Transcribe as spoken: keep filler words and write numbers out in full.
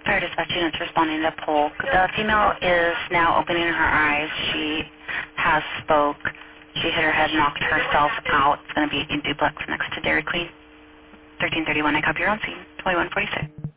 Fire dispatch units responding to Polk. The female is now opening her eyes. She has spoke. She hit her head, knocked herself out. It's going to be in duplex next to Dairy Queen. thirteen thirty-one, I copy, you're on scene. twenty-one forty-six.